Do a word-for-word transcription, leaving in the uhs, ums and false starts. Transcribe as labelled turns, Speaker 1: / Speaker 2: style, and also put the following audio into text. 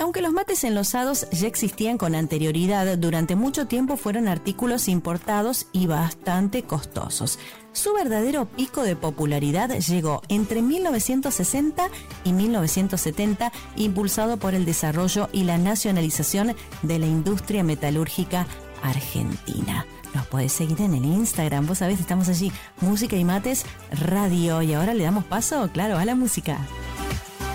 Speaker 1: Aunque los mates enlosados ya existían con anterioridad, durante mucho tiempo fueron artículos importados y bastante costosos. Su verdadero pico de popularidad llegó entre mil novecientos sesenta y mil novecientos setenta, impulsado por el desarrollo y la nacionalización de la industria metalúrgica argentina. Nos podés seguir en el Instagram, vos sabés, estamos allí, Música y Mates Radio. Y ahora le damos paso, claro, a la música.